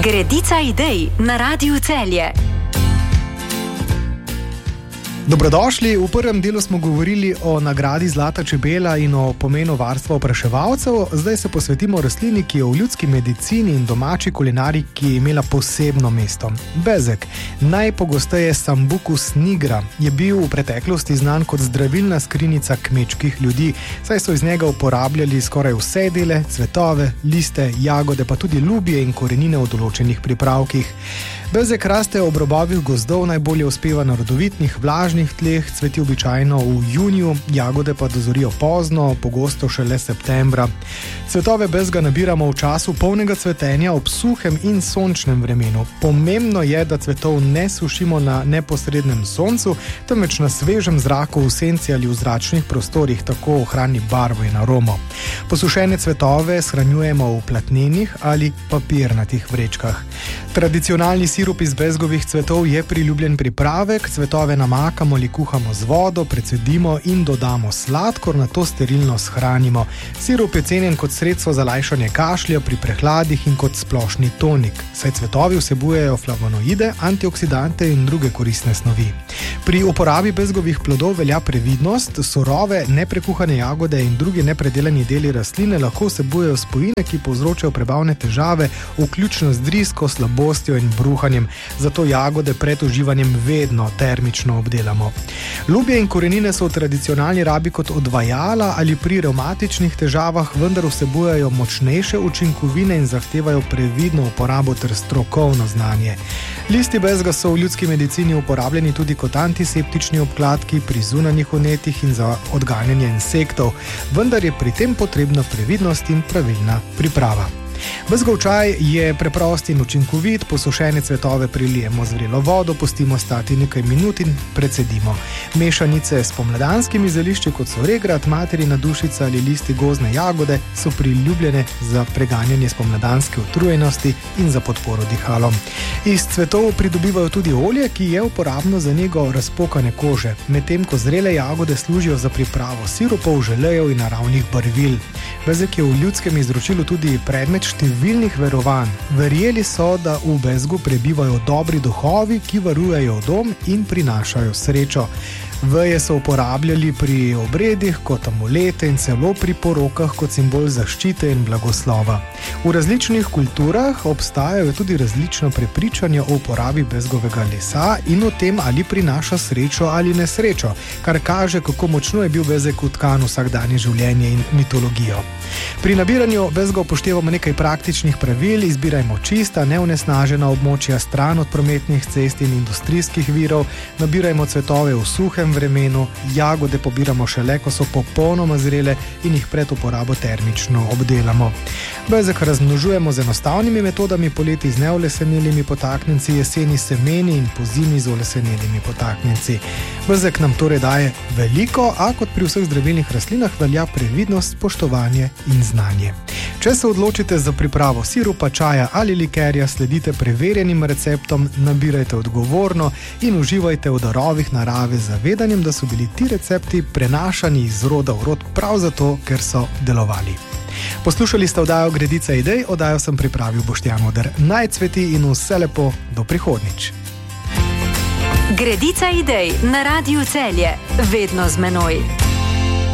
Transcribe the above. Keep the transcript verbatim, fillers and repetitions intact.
Gredica idej na Radiu Celje. Dobrodošli. V prvem delu smo govorili o nagradi Zlata čebela in o pomenu varstva opraševalcev. Zdaj se posvetimo rastlini, ki je v ljudski medicini in domači kulinariki imela posebno mesto. Bezeg, najpogosteje Sambucus nigra, je bil v preteklosti znan kot zdravilna skrinjica kmečkih ljudi, saj so iz njega uporabljali skoraj vse dele, cvetove, liste, jagode, pa tudi lubje in korenine v določenih pripravkih. Bezeg raste ob robovih gozdov, najbolje uspeva na rodovitnih, vlažnih tleh, cveti običajno v juniju, jagode pa dozorijo pozno, pogosto šele septembra. Cvetove bezga nabiramo v času polnega cvetenja ob suhem in sončnem vremenu. Pomembno je, da cvetov ne sušimo na neposrednem soncu, temveč na svežem zraku v senci ali v zračnih prostorih, tako ohrani barvo in aromo. Posušene cvetove shranjujemo v platnenih ali papirnatih vrečkah. Tradicionalni sirup iz bezgovih cvetov je priljubljen pripravek, cvetove namakamo ali kuhamo z vodo, precedimo in dodamo sladkor, nato sterilno shranimo. Sirup je cenjen kot sredstvo za lajšanje kašlja pri prehladih in kot splošni tonik, saj cvetovi vsebujejo flavonoide, antioksidante in druge koristne snovi. Pri uporabi bezgovih plodov velja previdnost, surove, neprekuhane jagode in drugi nepredelani deli rastline lahko vsebujejo spojine, ki povzročajo prebavne težave, vključno z drisko, slabostjo in bruhanjem, zato jagode pred uživanjem vedno termično obdelamo. Lubje in korenine so v tradicionalni rabi kot odvajala ali pri revmatičnih težavah, vendar vsebujejo močnejše učinkovine in zahtevajo previdno uporabo ter strokovno znanje. Listi bezga so v ljudski medicini uporabljeni tudi kot antiseptični obkladki pri zunanjih vnetih in za odganjanje insektov, vendar je pri tem potrebna previdnost in pravilna priprava. Bezgov čaj je preprost in učinkovit, posušene cvetove prilijemo z vrelo vodo, pustimo stati nekaj minut in precedimo. Mešanice s pomladanskimi zelišči, kot so regrat, materina dušica ali listi gozdne jagode, so priljubljene za preganjanje spomladanske utrujenosti in za podporo dihalom. Iz cvetov pridobivajo tudi olje, ki je uporabno za nego razpokane kože, medtem ko zrele jagode služijo za pripravo sirupov, želejev in naravnih barvil. Bezeg je v ljudskem izročilu tudi predmet številnih verovanj. Verjeli so, da v bezgu prebivajo dobri duhovi, ki varujejo dom in prinašajo srečo. Veje so uporabljali pri obredih kot amulete in celo pri porokah kot simbol zaščite in blagoslova. V različnih kulturah obstajajo tudi različna prepričanja o uporabi bezgovega lesa in o tem, ali prinaša srečo ali nesrečo, kar kaže, kako močno je bil bezeg vtkan v vsakdanje življenje in mitologijo. Pri nabiranju bezga upoštevamo nekaj praktičnih pravil, izbirajmo čista, neonesnažena območja stran od prometnih cest in industrijskih virov, nabirajmo cvetove v suhem vremenu, jagode pobiramo šele, ko so popolnoma zrele in jih pred uporabo termično obdelamo. Bezeg razmnožujemo z enostavnimi metodami, poleti z neolesenelimi potaknjenci, jeseni semeni in pozimi z olesenelimi potaknjenci. Bezeg nam torej daje veliko, a kot pri vseh zdravilnih rastlinah velja previdnost, spoštovanje in znanje. Če se odločite za pripravo sirupa, čaja ali likerja, sledite preverjenim receptom, nabirajte odgovorno in uživajte v darovih narave z zavedanjem, da so bili ti recepti prenašani iz roda v rod prav zato, ker so delovali. Poslušali ste oddajo Gredica idej, oddajo sem pripravil Boštjan Oder. Naj cveti in vse lepo, do prihodnjič. Gredica idej na Radiu Celje, vedno z menoj.